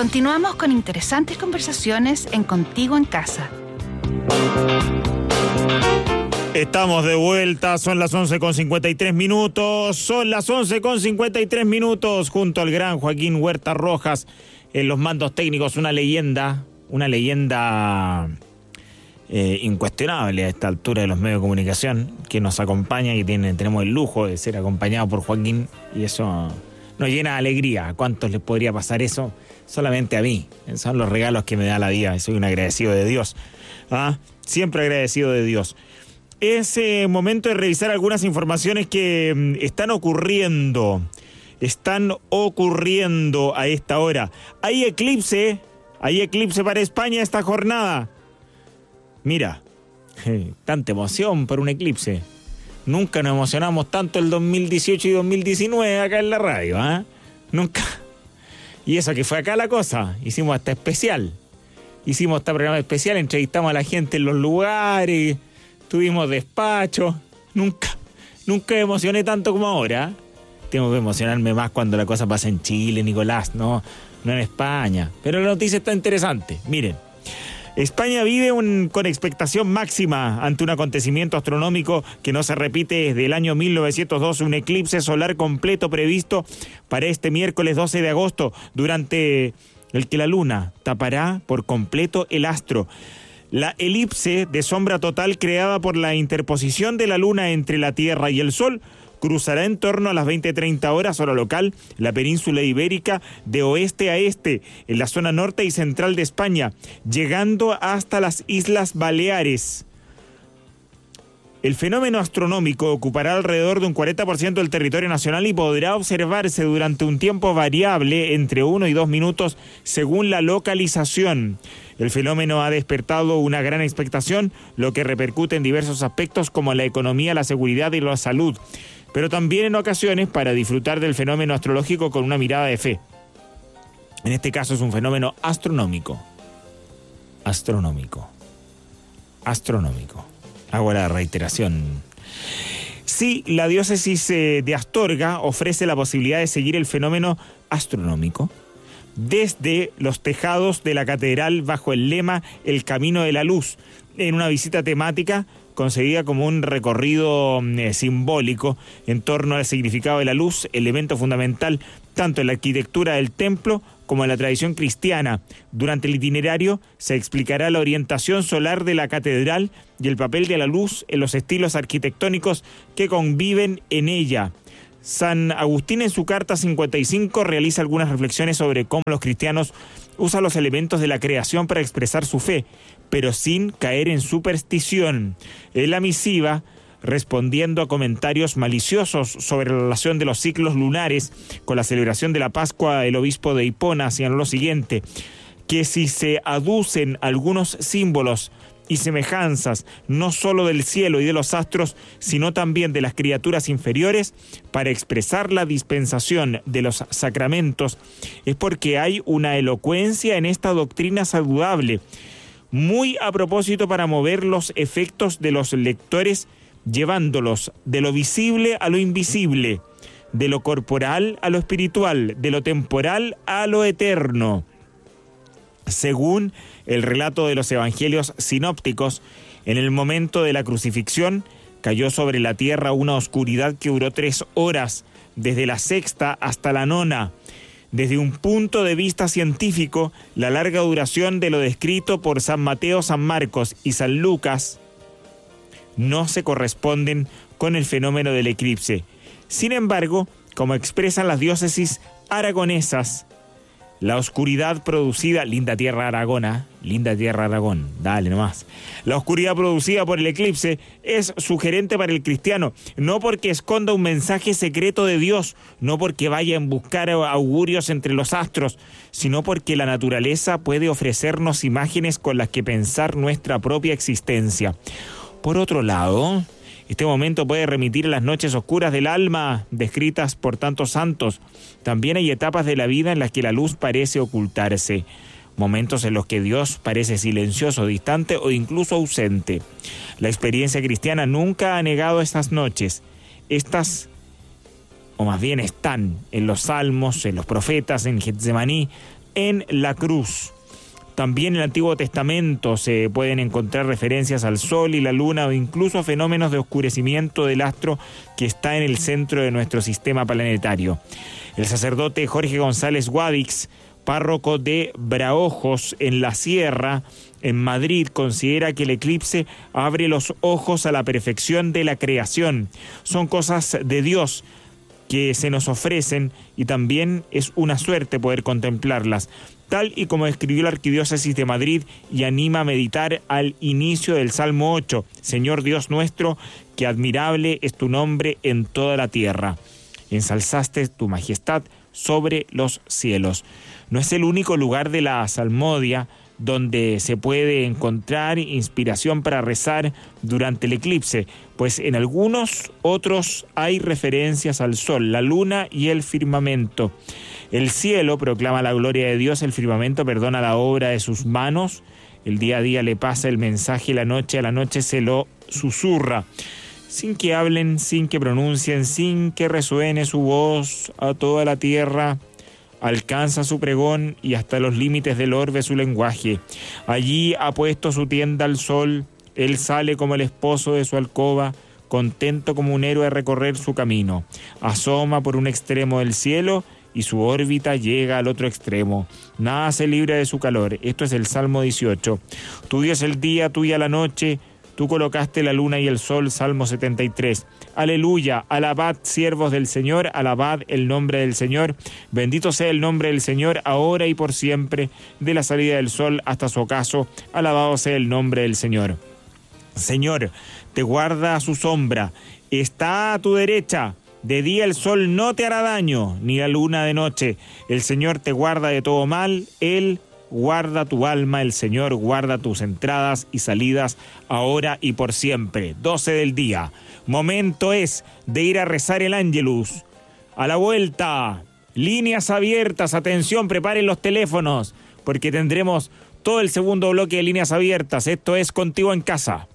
Continuamos con interesantes conversaciones en Contigo en Casa. Estamos de vuelta, son las 11:53 minutos, junto al gran Joaquín Huerta Rojas en los mandos técnicos, una leyenda incuestionable a esta altura de los medios de comunicación, que nos acompaña y tenemos el lujo de ser acompañado por Joaquín, y eso nos llena de alegría. ¿A cuántos les podría pasar eso? Solamente a mí. Son los regalos que me da la vida, soy un agradecido de Dios. Siempre agradecido de Dios. Es momento de revisar algunas informaciones que están ocurriendo a esta hora. Hay eclipse para España esta jornada. Mira, tanta emoción por un eclipse. Nunca nos emocionamos tanto el 2018 y 2019 acá en la radio, Nunca. Y eso que fue acá la cosa, hicimos hasta programa especial, entrevistamos a la gente en los lugares, tuvimos despacho. Nunca me emocioné tanto como ahora. Tengo que emocionarme más cuando la cosa pasa en Chile, Nicolás, no en España. Pero la noticia está interesante. Miren, España vive con expectación máxima ante un acontecimiento astronómico que no se repite desde el año 1912, un eclipse solar completo previsto para este miércoles 12 de agosto, durante el que la luna tapará por completo el astro. La elipse de sombra total creada por la interposición de la luna entre la Tierra y el Sol cruzará en torno a las 20:30 horas hora local la península ibérica de oeste a este, en la zona norte y central de España, llegando hasta las Islas Baleares. El fenómeno astronómico ocupará alrededor de un 40% del territorio nacional y podrá observarse durante un tiempo variable entre 1 y 2 minutos según la localización. El fenómeno ha despertado una gran expectación, lo que repercute en diversos aspectos como la economía, la seguridad y la salud, pero también en ocasiones para disfrutar del fenómeno astrológico con una mirada de fe. En este caso es un fenómeno astronómico. Hago la reiteración. Sí, la diócesis de Astorga ofrece la posibilidad de seguir el fenómeno astronómico desde los tejados de la catedral bajo el lema El Camino de la Luz, en una visita temática concebida como un recorrido simbólico en torno al significado de la luz, elemento fundamental tanto en la arquitectura del templo como en la tradición cristiana. Durante el itinerario se explicará la orientación solar de la catedral y el papel de la luz en los estilos arquitectónicos que conviven en ella. San Agustín en su carta 55 realiza algunas reflexiones sobre cómo los cristianos usan los elementos de la creación para expresar su fe, pero sin caer en superstición. En la misiva, respondiendo a comentarios maliciosos sobre la relación de los ciclos lunares con la celebración de la Pascua, el obispo de Hipona señaló lo siguiente: que si se aducen algunos símbolos y semejanzas no solo del cielo y de los astros, sino también de las criaturas inferiores, para expresar la dispensación de los sacramentos, es porque hay una elocuencia en esta doctrina saludable, muy a propósito para mover los efectos de los lectores, llevándolos de lo visible a lo invisible, de lo corporal a lo espiritual, de lo temporal a lo eterno. Según el relato de los evangelios sinópticos, en el momento de la crucifixión cayó sobre la tierra una oscuridad que duró 3 horas, desde la 6ª hasta la 9ª. Desde un punto de vista científico, la larga duración de lo descrito por San Mateo, San Marcos y San Lucas no se corresponden con el fenómeno del eclipse. Sin embargo, como expresan las diócesis aragonesas, la oscuridad producida, linda tierra Aragón, dale nomás. La oscuridad producida por el eclipse es sugerente para el cristiano, no porque esconda un mensaje secreto de Dios, no porque vaya a buscar augurios entre los astros, sino porque la naturaleza puede ofrecernos imágenes con las que pensar nuestra propia existencia. Por otro lado, este momento puede remitir a las noches oscuras del alma descritas por tantos santos. También hay etapas de la vida en las que la luz parece ocultarse, momentos en los que Dios parece silencioso, distante o incluso ausente. La experiencia cristiana nunca ha negado estas noches. Estas, o más bien están, en los salmos, en los profetas, en Getsemaní. en la cruz. También en el Antiguo Testamento se pueden encontrar referencias al sol y la luna o incluso a fenómenos de oscurecimiento del astro que está en el centro de nuestro sistema planetario. El sacerdote Jorge González Guadix, párroco de Braojos en la Sierra, en Madrid, considera que el eclipse abre los ojos a la perfección de la creación. Son cosas de Dios que se nos ofrecen y también es una suerte poder contemplarlas, tal y como escribió la Arquidiócesis de Madrid y anima a meditar al inicio del Salmo 8, Señor Dios nuestro, que admirable es tu nombre en toda la tierra. Ensalzaste tu majestad sobre los cielos. No es el único lugar de la salmodia donde se puede encontrar inspiración para rezar durante el eclipse, pues en algunos otros hay referencias al sol, la luna y el firmamento. El cielo proclama la gloria de Dios, el firmamento perdona la obra de sus manos, el día a día le pasa el mensaje, la noche a la noche se lo susurra. Sin que hablen, sin que pronuncien, sin que resuene su voz a toda la tierra, alcanza su pregón y hasta los límites del orbe su lenguaje. Allí ha puesto su tienda al sol, él sale como el esposo de su alcoba, contento como un héroe a recorrer su camino. Asoma por un extremo del cielo y su órbita llega al otro extremo. Nada se libra de su calor. Esto es el Salmo 18. Tuyo es el día, tuya la noche, tú colocaste la luna y el sol, Salmo 73. Aleluya, alabad siervos del Señor, alabad el nombre del Señor. Bendito sea el nombre del Señor, ahora y por siempre, de la salida del sol hasta su ocaso. Alabado sea el nombre del Señor. Señor, te guarda a su sombra, está a tu derecha. De día el sol no te hará daño, ni la luna de noche. El Señor te guarda de todo mal, Él guarda tu alma, el Señor guarda tus entradas y salidas, ahora y por siempre. 12 del día. Momento es de ir a rezar el Ángelus. A la vuelta, líneas abiertas, atención, preparen los teléfonos, porque tendremos todo el segundo bloque de líneas abiertas. Esto es Contigo en Casa.